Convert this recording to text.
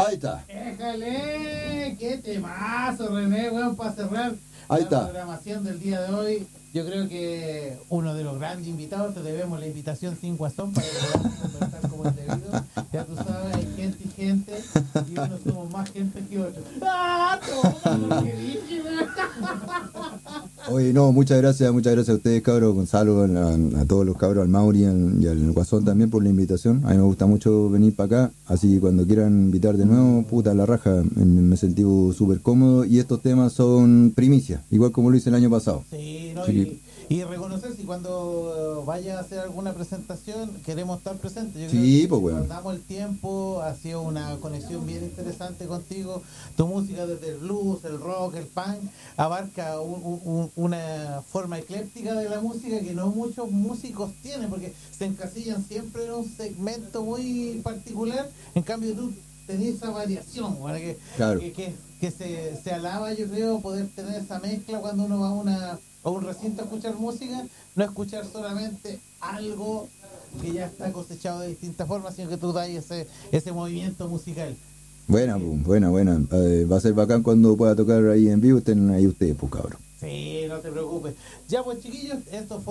Ahí está. Déjale, qué temazo, René, weón, para cerrar Ahí la está. programación del día de hoy. Yo creo que uno de los grandes invitados, te debemos la invitación sin guasón para que podamos conversar como es debido. Ya tú sabes, hay gente y gente, y unos somos más gente que otros. ¡Ah! Toma lo que dije, weón. Oye, no, muchas gracias a ustedes, cabros, Gonzalo, a todos los cabros, al Mauri y al Guasón también por la invitación. A mí me gusta mucho venir para acá, así que cuando quieran invitar de nuevo, puta la raja, me sentí súper cómodo y estos temas son primicias, igual como lo hice el año pasado. Sí, ¿no? Así Y reconocer si cuando vaya a hacer alguna presentación queremos estar presentes. Yo Sí, creo pues, que weón. nos damos el tiempo, ha sido una conexión bien interesante contigo. Tu música desde el blues, el rock, el punk, abarca una forma ecléctica de la música que no muchos músicos tienen, porque se encasillan siempre en un segmento muy particular. En cambio tú tenés esa variación, bueno, Claro. que se alaba, yo creo, poder tener esa mezcla cuando uno va a un recinto a escuchar música, no escuchar solamente algo que ya está cosechado de distintas formas, sino que tú das ese movimiento musical. Buena, pues, buena. Va a ser bacán cuando pueda tocar ahí en vivo, estén ahí ustedes, pues, cabros. Sí, no te preocupes. Ya pues chiquillos, esto fue